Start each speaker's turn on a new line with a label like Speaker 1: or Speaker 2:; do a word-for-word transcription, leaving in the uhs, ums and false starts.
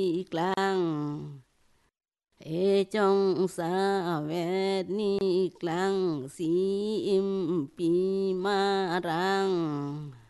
Speaker 1: กลางเอจงสาเวทนีกลางสีอิมปีมารัง